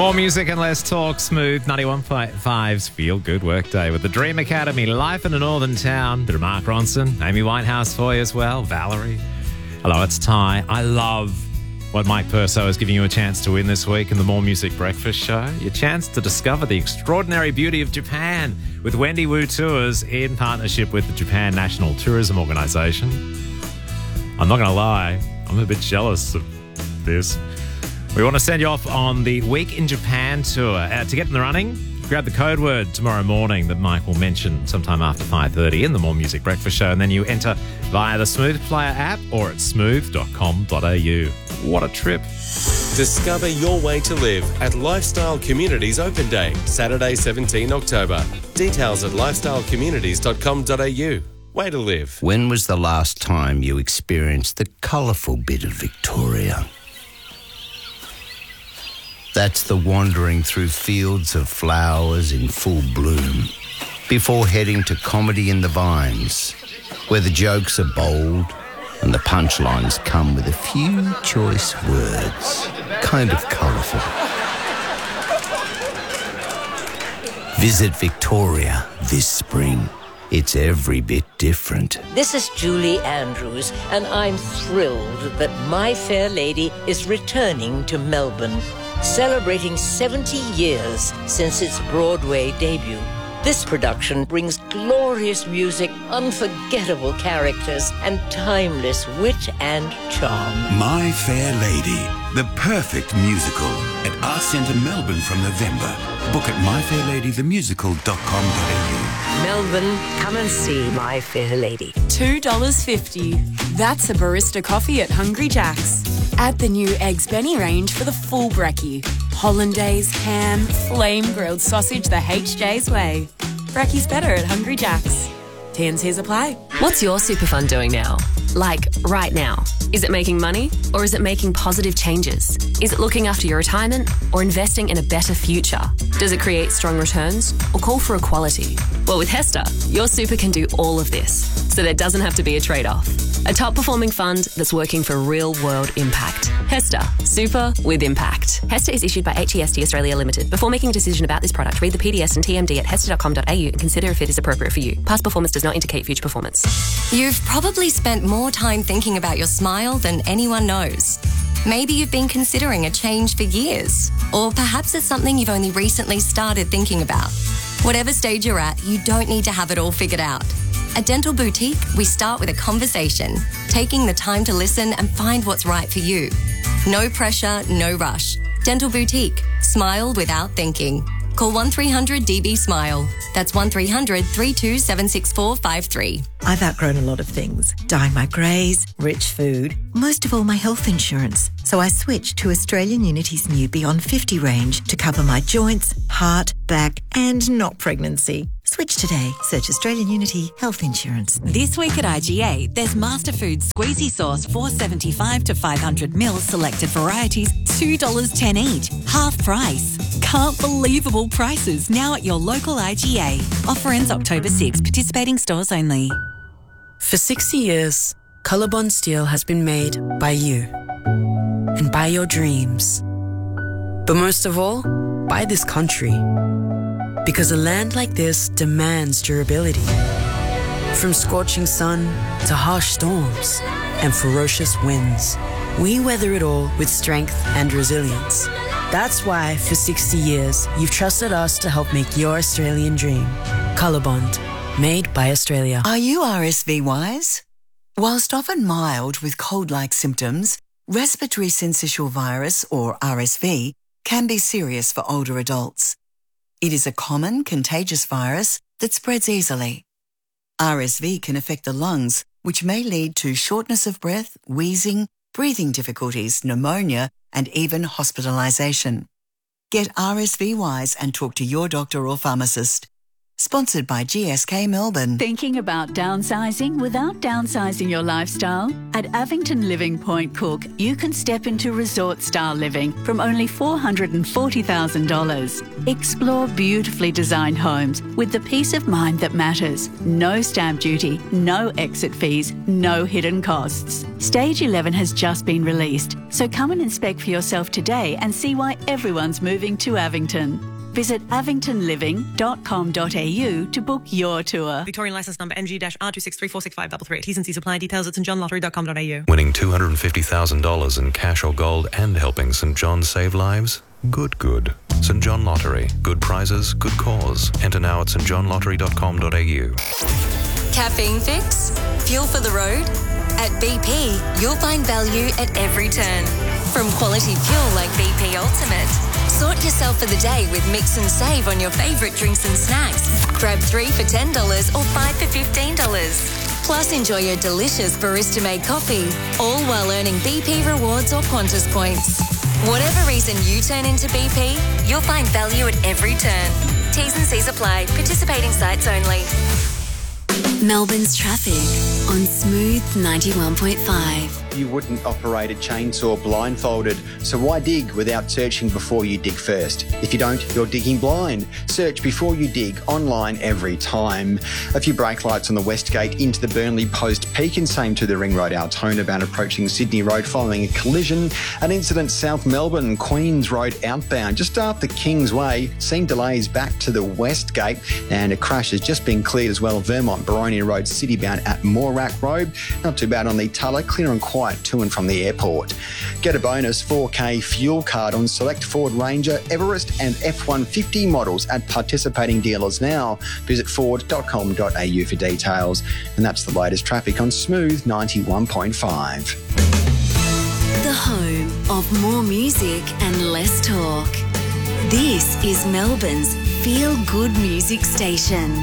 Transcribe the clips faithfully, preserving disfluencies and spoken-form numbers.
More music and less talk. Smooth ninety-one point five's Feel Good Workday with the Dream Academy. Life in a northern town. Bit of Mark Ronson, Amy Winehouse for you as well. Valerie. Hello, it's Ty. I love what Mike Purso is giving you a chance to win this week in the More Music Breakfast Show. Your chance to discover the extraordinary beauty of Japan with Wendy Wu Tours in partnership with the Japan National Tourism Organisation. I'm not going to lie, I'm a bit jealous of this. We want to send you off on the Week in Japan tour. Uh, to get in the running, grab the code word tomorrow morning that Mike will mention sometime after five thirty in the More Music Breakfast Show, and then you enter via the Smooth Player app or at smooth dot com dot a u. What a trip. Discover your way to live at Lifestyle Communities Open Day, Saturday, seventeenth October. Details at lifestyle communities dot com dot a u. Way to live. When was the last time you experienced the colourful bit of Victoria? That's the wandering through fields of flowers in full bloom before heading to Comedy in the Vines, where the jokes are bold and the punchlines come with a few choice words, kind of colourful. Visit Victoria this spring. It's every bit different. This is Julie Andrews, and I'm thrilled that My Fair Lady is returning to Melbourne, celebrating seventy years since its Broadway debut. This production brings glorious music, unforgettable characters, and timeless wit and charm. My Fair Lady, the perfect musical at Arts Centre Melbourne from November. Book at my fair lady the musical dot com dot a u. Melbourne, come and see My Fair Lady. two dollars fifty. That's a barista coffee at Hungry Jack's. Add the new Eggs Benny range for the full brekkie. Hollandaise, ham, flame-grilled sausage the H J's way. Brekkie's better at Hungry Jack's. T and C's apply. What's your super fund doing now? Like, right now? Is it making money or is it making positive changes? Is it looking after your retirement or investing in a better future? Does it create strong returns or call for equality? Well, with Hester, your super can do all of this, so there doesn't have to be a trade-off. A top-performing fund that's working for real-world impact. Hester, super with impact. Hester is issued by H E S T Australia Limited. Before making a decision about this product, read the P D S and T M D at hester dot com dot a u and consider if it is appropriate for you. Past performance does not indicate future performance. You've probably spent more time thinking about your smile than anyone knows. Maybe you've been considering a change for years, or perhaps it's something you've only recently started thinking about. Whatever stage you're at, you don't need to have it all figured out. At Dental Boutique, we start with a conversation, taking the time to listen and find what's right for you. No pressure, no rush. Dental Boutique. Smile without thinking. Call one three hundred D B SMILE. That's one three hundred, three two seven six four five three. I've outgrown a lot of things. Dyeing my greys, rich food, most of all my health insurance. So I switched to Australian Unity's new Beyond fifty range to cover my joints, heart, back and not pregnancy. Switch today. Search Australian Unity Health Insurance. This week at I G A, there's Masterfoods Squeezy Sauce four seventy-five to five hundred mils selected varieties, two dollars ten each, half price. Can't believable prices now at your local I G A. Offer ends October sixth. Participating stores only. For sixty years, Colorbond Steel has been made by you and by your dreams. But most of all, by this country. Because a land like this demands durability. From scorching sun to harsh storms and ferocious winds, we weather it all with strength and resilience. That's why, for sixty years, you've trusted us to help make your Australian dream. Colorbond, made by Australia. Are you R S V wise? Whilst often mild with cold-like symptoms, respiratory syncytial virus, or R S V, can be serious for older adults. It is a common, contagious virus that spreads easily. R S V can affect the lungs, which may lead to shortness of breath, wheezing, breathing difficulties, pneumonia, and even hospitalisation. Get R S V wise and talk to your doctor or pharmacist. Sponsored by G S K Melbourne. Thinking about downsizing without downsizing your lifestyle? At Avington Living Point Cook, you can step into resort-style living from only four hundred forty thousand dollars. Explore beautifully designed homes with the peace of mind that matters. No stamp duty, no exit fees, no hidden costs. Stage eleven has just been released, so come and inspect for yourself today and see why everyone's moving to Avington. Visit avington living dot com dot a u to book your tour. Victorian licence number M G R two six three four six five three three. T's and C's apply. Details at st john lottery dot com dot a u. Winning two hundred fifty thousand dollars in cash or gold and helping St John save lives? Good, good. St John Lottery. Good prizes, good cause. Enter now at st john lottery dot com dot a u. Caffeine fix? Fuel for the road? At B P, you'll find value at every turn. From quality fuel like B P Ultimate. Sort yourself for the day with Mix and Save on your favourite drinks and snacks. Grab three for ten dollars or five for fifteen dollars. Plus, enjoy your delicious barista-made coffee, all while earning B P rewards or Qantas points. Whatever reason you turn into B P, you'll find value at every turn. T's and C's apply. Participating sites only. Melbourne's traffic on Smooth ninety-one point five. You wouldn't operate a chainsaw blindfolded, so why dig without searching before you dig first? If you don't, you're digging blind. Search before you dig online every time. A few brake lights on the West Gate into the Burnley Post Peak and same to the Ring Road Altona bound approaching Sydney Road following a collision. An incident South Melbourne, Queens Road outbound just after Kingsway. Seen delays back to the West Gate and a crash has just been cleared as well. Vermont Baronia Road City bound at Morak Road. Not too bad on the Tulla, clear and quiet to and from the airport. Get a bonus four K fuel card on select Ford Ranger, Everest and F one fifty models at participating dealers now. Visit ford dot com dot a u for details. And that's the latest traffic on Smooth ninety-one point five. The home of more music and less talk. This is Melbourne's feel-good music station.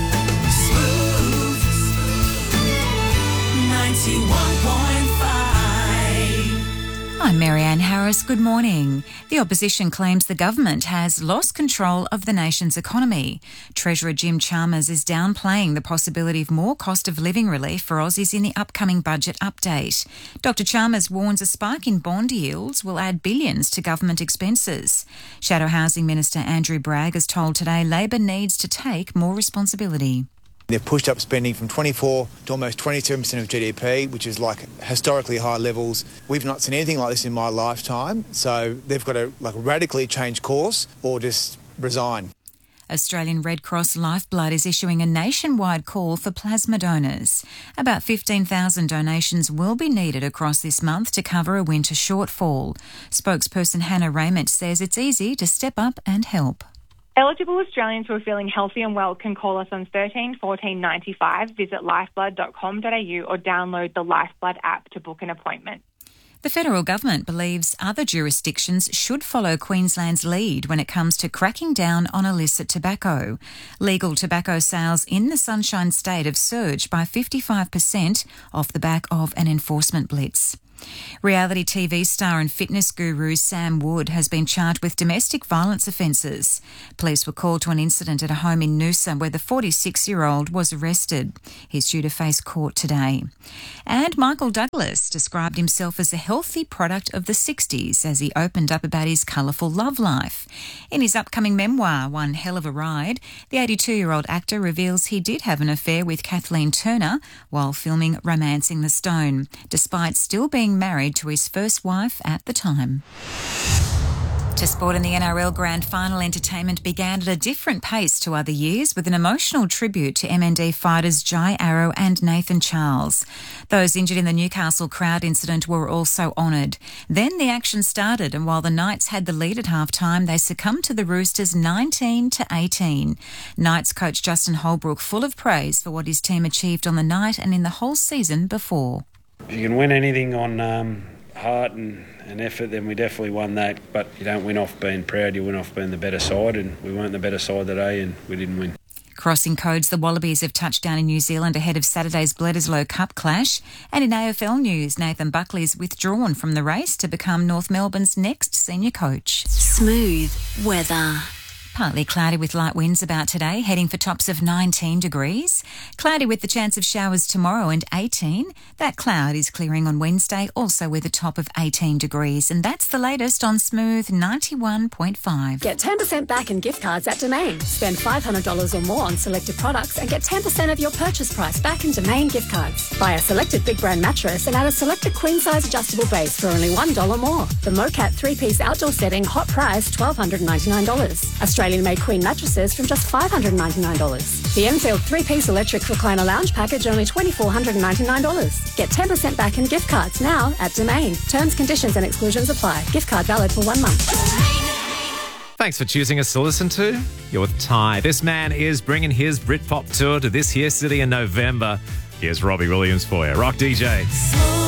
Smooth ninety-one point five. I'm Marianne Harris. Good morning. The opposition claims the government has lost control of the nation's economy. Treasurer Jim Chalmers is downplaying the possibility of more cost of living relief for Aussies in the upcoming budget update. Doctor Chalmers warns a spike in bond yields will add billions to government expenses. Shadow Housing Minister Andrew Bragg has told Today Labor needs to take more responsibility. They've pushed up spending from twenty-four to almost twenty-seven percent of G D P, which is like historically high levels. We've not seen anything like this in my lifetime, so they've got to like radically change course or just resign. Australian Red Cross Lifeblood is issuing a nationwide call for plasma donors. About fifteen thousand donations will be needed across this month to cover a winter shortfall. Spokesperson Hannah Raymond says it's easy to step up and help. Eligible Australians who are feeling healthy and well can call us on thirteen fourteen ninety-five, visit lifeblood dot com dot a u or download the Lifeblood app to book an appointment. The federal government believes other jurisdictions should follow Queensland's lead when it comes to cracking down on illicit tobacco. Legal tobacco sales in the Sunshine State have surged by fifty-five percent off the back of an enforcement blitz. Reality T V star and fitness guru Sam Wood has been charged with domestic violence offences. Police were called to an incident at a home in Noosa where the forty-six-year-old was arrested. He's due to face court today. And Michael Douglas described himself as a healthy product of the sixties as he opened up about his colourful love life. In his upcoming memoir, One Hell of a Ride, the eighty-two-year-old actor reveals he did have an affair with Kathleen Turner while filming Romancing the Stone, despite still being married to his first wife at the time. To sport, in the N R L Grand Final, entertainment began at a different pace to other years with an emotional tribute to M N D fighters Jai Arrow and Nathan Charles. Those injured in the Newcastle crowd incident were also honoured. Then the action started, and while the Knights had the lead at half-time, they succumbed to the Roosters nineteen to eighteen. Knights coach Justin Holbrook full of praise for what his team achieved on the night and in the whole season before. If you can win anything on um, heart and, and effort, then we definitely won that. But you don't win off being proud, you win off being the better side, and we weren't the better side today and we didn't win. Crossing codes, the Wallabies have touched down in New Zealand ahead of Saturday's Bledisloe Cup clash. And in A F L news, Nathan Buckley's withdrawn from the race to become North Melbourne's next senior coach. Smooth weather. Partly cloudy with light winds about today, heading for tops of nineteen degrees. Cloudy with the chance of showers tomorrow and eighteen. That cloud is clearing on Wednesday, also with a top of eighteen degrees. And that's the latest on Smooth ninety-one point five. Get ten percent back in gift cards at Domain. Spend five hundred dollars or more on selected products and get ten percent of your purchase price back in Domain gift cards. Buy a selected big brand mattress and add a selected queen size adjustable base for only one dollar more. The Mocat three-piece outdoor setting, hot price one thousand two hundred ninety-nine dollars. Australian-made queen mattresses from just five hundred ninety-nine dollars. The Enfield three-piece electric recliner lounge package, only two thousand four hundred ninety-nine dollars. Get ten percent back in gift cards now at Domain. Terms, conditions and exclusions apply. Gift card valid for one month. Thanks for choosing us to listen to. You're with Ty. This man is bringing his Britpop tour to this here city in November. Here's Robbie Williams for you. Rock D J.